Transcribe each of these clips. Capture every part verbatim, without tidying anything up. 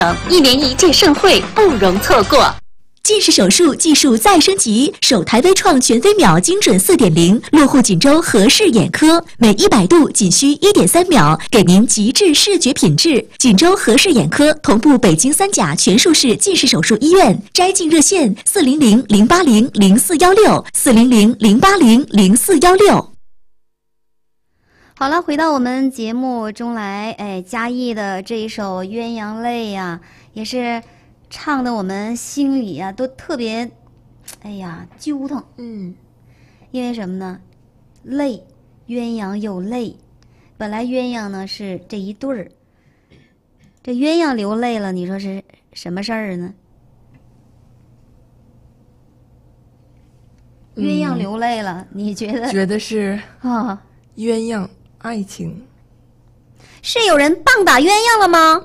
一年一届盛会不容错过。 近视手术技术再升级，首台微创全飞秒精准 四点零 落户锦州和氏眼科，每一百度仅需 一点三秒，给您极致视觉品质。锦州和氏眼科同步北京三甲全术式近视手术医院，摘镜热线四零零零八零零四幺六四零零零八零零四幺六。 好了，回到我们节目中来，哎，嘉义的这一首《鸳鸯泪》呀，也是唱的我们心里啊都特别，哎呀，揪疼。 嗯， 因为什么呢？泪，鸳鸯有泪。本来鸳鸯呢是这一对儿，这鸳鸯流泪了，你说是什么事儿呢？ 嗯、 鸳鸯流泪了，你觉得？ 觉得是啊， 鸳鸯爱情。 是有人棒打鸳鸯了吗？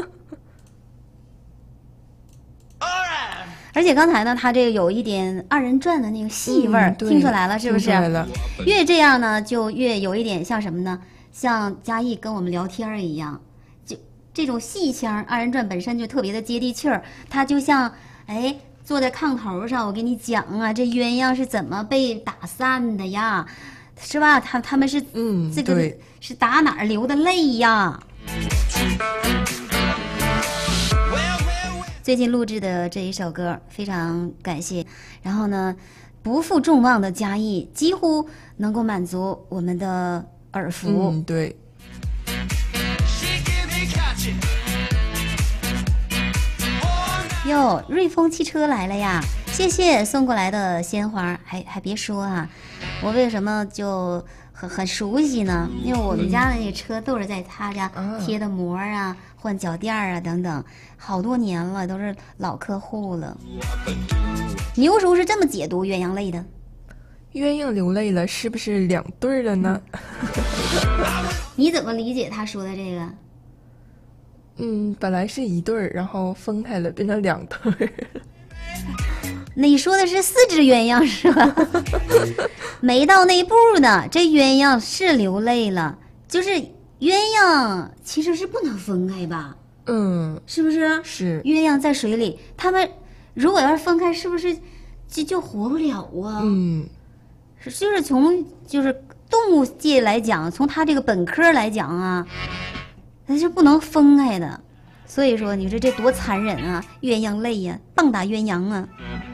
而且刚才呢，他这个有一点二人转的那个戏味儿、 嗯， 听出来了，是不是？ 了越这样呢，就越有一点像什么呢？像嘉义跟我们聊天一样，就这种戏腔，二人转本身就特别的接地气儿。他就像哎，坐在炕头上，我给你讲啊，这鸳鸯是怎么被打散的呀，是吧？他他们是嗯， 这个是打哪儿流的泪呀？最近录制的这一首歌非常感谢，然后呢，不负众望的嘉义几乎能够满足我们的耳福。 嗯，对。 哟，瑞丰汽车来了呀！谢谢送过来的鲜花，还还别说啊，我为什么就很很熟悉呢？因为我们家的那个车都是在他家贴的膜啊、换脚垫啊等等，好多年了，都是老客户了。牛叔是这么解读鸳鸯泪的： 鸳鸯流泪了，是不是两对了呢？ 你怎么理解他说的这个？ 嗯，本来是一对儿，然后分开了，变成两对儿。 你说的是四只鸳鸯是吧？没到那一步呢，这鸳鸯是流泪了，就是鸳鸯其实是不能分开吧？ 嗯， 是不是？ 是。 鸳鸯在水里，他们如果要是分开，是不是就就活不了啊？ 嗯， 就是从就是动物界来讲，从它这个本科来讲啊。那是不能分开的，所以说你说这多残忍啊！鸳鸯泪呀、啊，棒打鸳鸯啊！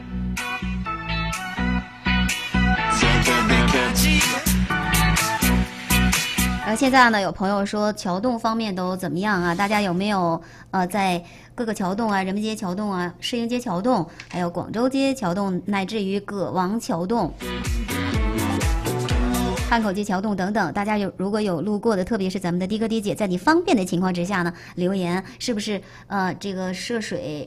然后现在呢，有朋友说桥洞方面都怎么样啊？大家有没有呃在各个桥洞啊、人民街桥洞啊、世英街桥洞，还有广州街桥洞，乃至于葛王桥洞？汉口街桥洞等等，大家有如果有路过的，特别是咱们的的哥的姐，在你方便的情况之下呢，留言是不是呃这个涉水，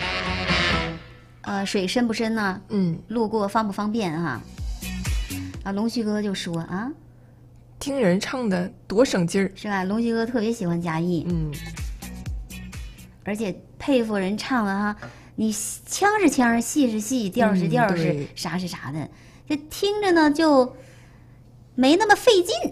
呃水深不深呢？ 嗯， 路过方不方便啊？啊，龙须哥就说啊， 听人唱的多省劲儿， 是吧？龙须哥特别喜欢嘉义， 嗯， 而且佩服人唱的哈，你腔是腔，戏是戏，调是调，是、嗯、啥是啥的，这听着呢就。没那么费劲。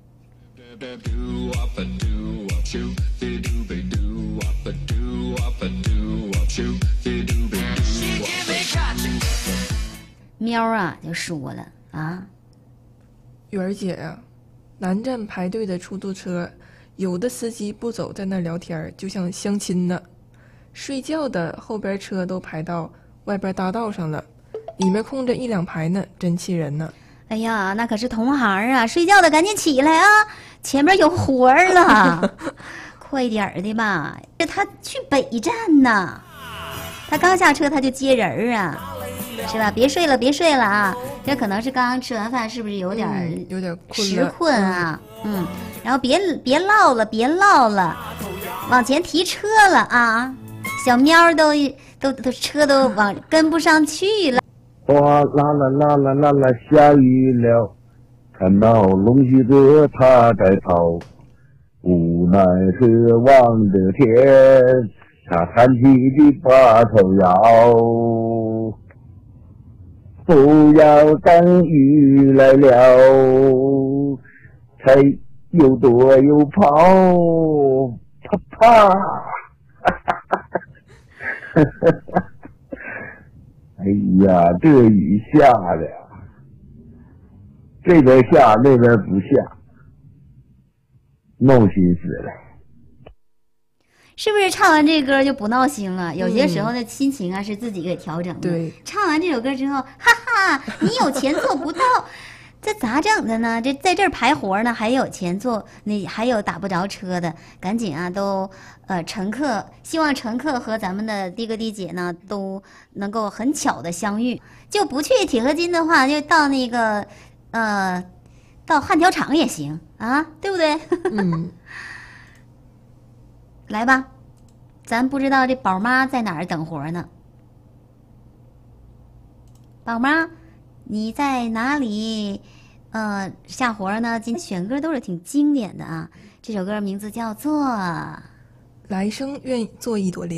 喵啊就说了啊， 媛儿姐呀、啊，南站排队的出租车，有的司机不走，在那聊天，就像相亲呢；睡觉的后边车都排到外边大道上了，里面空着一两排呢，真气人呢。 哎呀，那可是同行啊！睡觉的赶紧起来啊，前面有活儿了，快点儿的吧！这他去北站呢，他刚下车他就接人儿啊，是吧？别睡了，别睡了啊！这可能是刚刚吃完饭，是不是有点、 嗯、有点困时困啊？嗯，然后别别唠了，别唠了，往前提车了啊！小喵都都都车都往跟不上去了。 哗啦啦啦啦啦啦，下雨了，看到龙须哥他在跑，无奈何望着天，他叹气地把头摇。不要等雨来了，才有躲有跑，啪啪。 哎呀，这雨下的呀，这边下那边不下，闹心死了。 是不是唱完这歌就不闹心了？有些时候的心情啊是自己给调整的。 对， 唱完这首歌之后，哈哈，你有钱做不到，这咋整的呢？这在这儿排活呢，还有钱做，你还有打不着车的，赶紧啊，都呃乘客，希望乘客和咱们的的哥的姐呢都能够很巧的相遇。就不去铁河津的话，就到那个呃到汉条场也行啊，对不对？ 嗯。 来吧，咱不知道这宝妈在哪儿等活呢。宝妈，你在哪里？呃，下活呢？今天选歌都是挺经典的啊。这首歌名字叫做《 来生愿做一朵莲》。